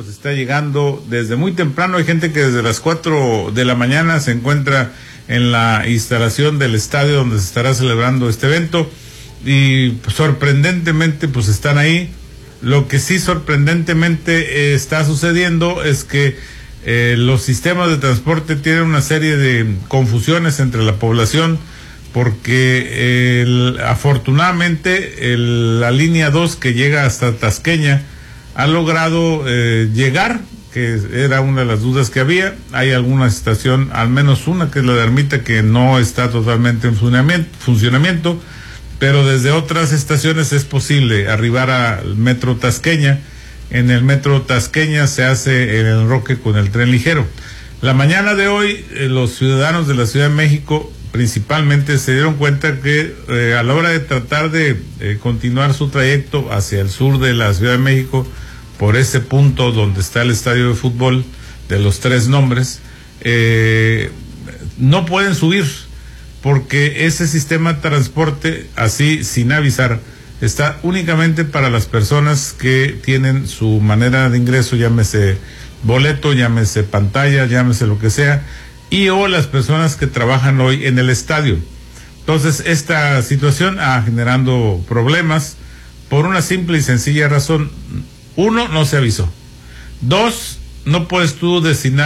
nos está llegando desde muy temprano. Hay gente que desde las 4 de la mañana se encuentra en la instalación del estadio donde se estará celebrando este evento y sorprendentemente pues están ahí. Lo que sí sorprendentemente está sucediendo es que los sistemas de transporte tienen una serie de confusiones entre la población, porque afortunadamente la línea 2 que llega hasta Tasqueña ha logrado llegar, que era una de las dudas que había. Hay alguna estación, al menos una, que es la de Ermita, que no está totalmente en funcionamiento, pero desde otras estaciones es posible arribar al metro Tasqueña. En el metro Tasqueña se hace el enroque con el tren ligero. La mañana de hoy, los ciudadanos de la Ciudad de México principalmente se dieron cuenta que a la hora de tratar de continuar su trayecto hacia el sur de la Ciudad de México, por ese punto donde está el estadio de fútbol de los 3 nombres, no pueden subir, porque ese sistema de transporte, así sin avisar, está únicamente para las personas que tienen su manera de ingreso, llámese boleto, llámese pantalla, llámese lo que sea, y o las personas que trabajan hoy en el estadio. Entonces, esta situación generando problemas por una simple y sencilla razón. 1, no se avisó. 2, no puedes tú designar